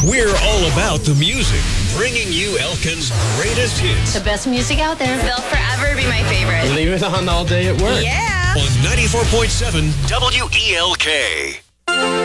We're all about the music, bringing you Elkin's greatest hits. The best music out there. They'll forever be my favorite. Leave it on all day at work. Yeah. On 94.7 WELK.